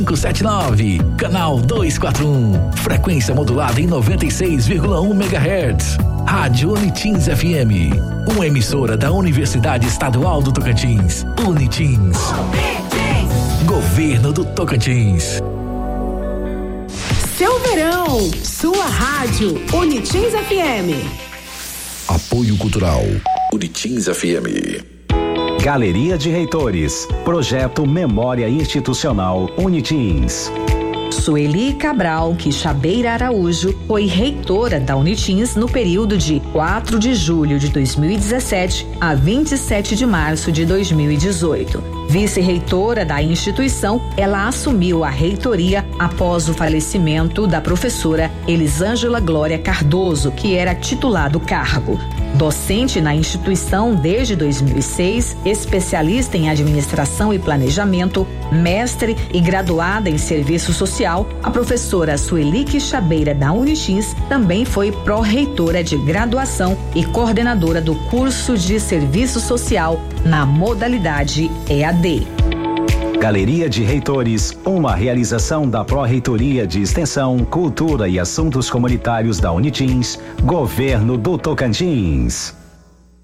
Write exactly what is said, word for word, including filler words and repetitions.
cinco sete nove, canal duzentos e quarenta e um, frequência modulada em noventa e seis vírgula um megahertz. Rádio Unitins F M, uma emissora da Universidade Estadual do Tocantins. Unitins. Governo do Tocantins. Seu verão, sua rádio Unitins F M. Apoio Cultural Unitins F M. Galeria de Reitores, Projeto Memória Institucional Unitins. Sueli Cabral Quixabeira Araújo foi reitora da Unitins no período de quatro de julho de dois mil e dezessete a vinte e sete de março de dois mil e dezoito. Vice-reitora da instituição, ela assumiu a reitoria após o falecimento da professora Elisângela Glória Cardoso, que era titular do cargo. Docente na instituição desde dois mil e seis, especialista em administração e planejamento, mestre e graduada em serviço social, a professora Sueli Quixabeira da Unitins também foi pró-reitora de graduação e coordenadora do curso de serviço social na modalidade E A D. Galeria de Reitores, uma realização da Pró-Reitoria de Extensão, Cultura e Assuntos Comunitários da Unitins, Governo do Tocantins.